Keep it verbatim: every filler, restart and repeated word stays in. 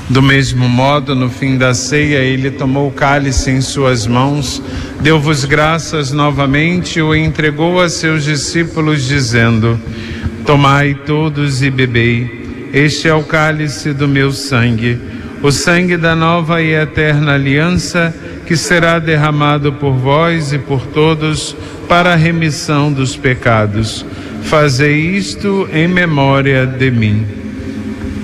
Do mesmo modo, no fim da ceia, ele tomou o cálice em suas mãos, deu-vos graças novamente e o entregou a seus discípulos, dizendo: tomai todos e bebei, este é o cálice do meu sangue, o sangue da nova e eterna aliança, que será derramado por vós e por todos para a remissão dos pecados. Fazei isto em memória de mim.